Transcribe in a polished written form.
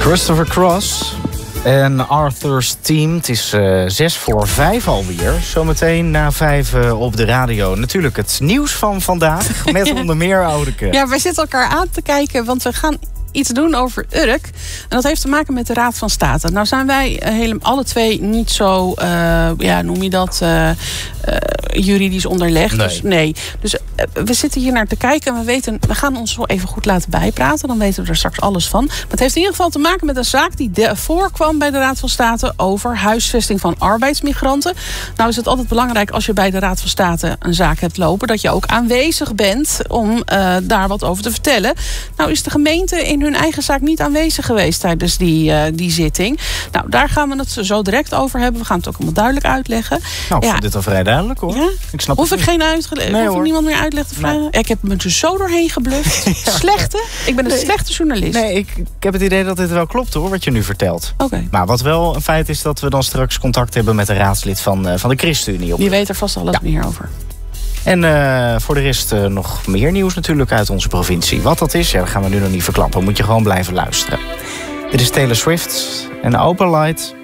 Christopher Cross en Arthur's Team. Het is 4:06 alweer. Zometeen na 5 op de radio. Natuurlijk het nieuws van vandaag. Met onder meer Audeke. Ja, wij zitten elkaar aan te kijken, want we gaan iets doen over Urk. En dat heeft te maken met de Raad van State. Nou zijn wij alle twee niet zo, noem je dat, juridisch onderlegd. Dus we zitten hier naar te kijken en we gaan ons zo even goed laten bijpraten. Dan weten we er straks alles van. Maar het heeft in ieder geval te maken met een zaak die voorkwam bij de Raad van State over huisvesting van arbeidsmigranten. Nou is het altijd belangrijk als je bij de Raad van State een zaak hebt lopen, dat je ook aanwezig bent om daar wat over te vertellen. Nou is de gemeente in hun eigen zaak niet aanwezig geweest tijdens die zitting. Nou, daar gaan we het zo direct over hebben. We gaan het ook allemaal duidelijk uitleggen. Nou, ik vind dit al vrij duidelijk, hoor. Ja? Ik snap Hoef ik geen uitleg? Nee, hoef ik niemand meer uitleg te vragen? Nee. Ik heb me er zo doorheen gebluft. Slechte? Ik ben een slechte journalist. Nee, ik heb het idee dat dit wel klopt, hoor, wat je nu vertelt. Oké. Maar wat wel een feit is dat we dan straks contact hebben met een raadslid van de ChristenUnie. Die weet er vast alles meer over. En voor de rest nog meer nieuws natuurlijk uit onze provincie. Wat dat is, dat gaan we nu nog niet verklappen. Moet je gewoon blijven luisteren. Dit is Taylor Swift en Open Light.